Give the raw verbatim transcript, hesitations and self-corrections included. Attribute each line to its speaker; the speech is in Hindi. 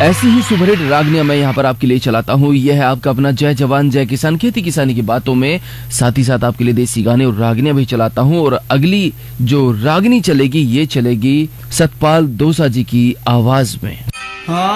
Speaker 1: ऐसी ही सुपरहिट रागनियां मैं यहाँ पर आपके लिए चलाता हूँ। यह है आपका अपना जय जवान जय किसान, खेती किसानी की बातों में, साथ ही साथ आपके लिए देसी गाने और रागनियां भी चलाता हूँ। और अगली जो रागनी चलेगी ये चलेगी सतपाल दोसा जी की आवाज में।